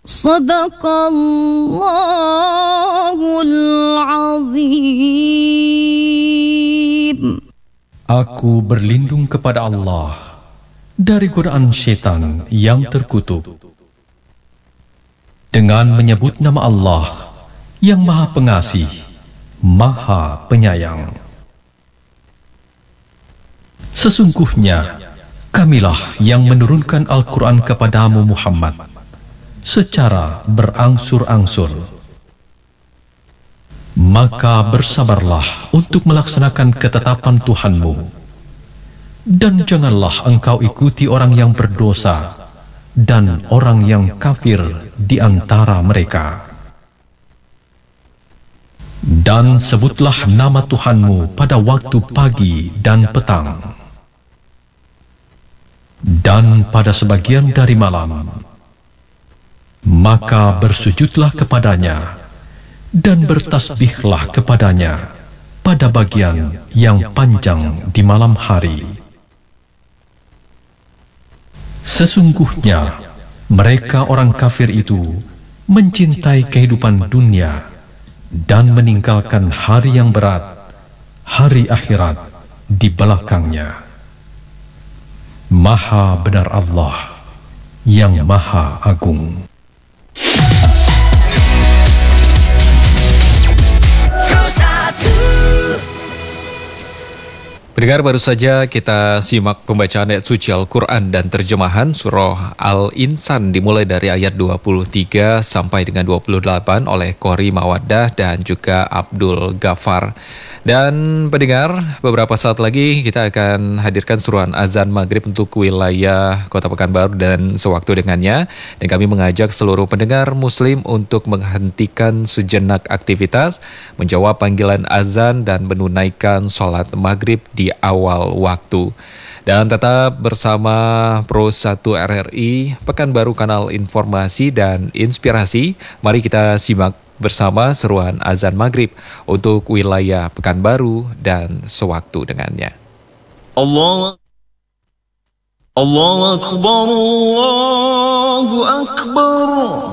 Sadaqallahul azim. Aku berlindung kepada Allah dari godaan syaitan yang terkutuk dengan menyebut nama Allah yang Maha Pengasih, Maha Penyayang. Sesungguhnya Kamilah yang menurunkan Al-Quran kepadamu Muhammad secara berangsur-angsur. Maka bersabarlah untuk melaksanakan ketetapan Tuhanmu, dan janganlah engkau ikuti orang yang berdosa dan orang yang kafir di antara mereka. Dan sebutlah nama Tuhanmu pada waktu pagi dan petang, dan pada sebagian dari malam. Maka bersujudlah kepadanya dan bertasbihlah kepadanya pada bagian yang panjang di malam hari. Sesungguhnya mereka orang kafir itu mencintai kehidupan dunia dan meninggalkan hari yang berat, hari akhirat di belakangnya. Maha benar Allah yang Maha Agung. Pendengar, baru saja kita simak pembacaan ayat suci Al-Quran dan terjemahan surah Al-Insan dimulai dari ayat 23 sampai dengan 28 oleh Qori Mawaddah dan juga Abdul Ghaffar. Dan pendengar, beberapa saat lagi kita akan hadirkan seruan azan maghrib untuk wilayah Kota Pekanbaru dan sewaktu dengannya. Dan kami mengajak seluruh pendengar muslim untuk menghentikan sejenak aktivitas, menjawab panggilan azan dan menunaikan sholat maghrib di awal waktu. Dan tetap bersama Pro 1 RRI, Pekanbaru Kanal Informasi dan Inspirasi. Mari kita simak bersama seruan azan maghrib untuk wilayah Pekanbaru dan sewaktu dengannya. Allah Akbar, Allahu Akbar.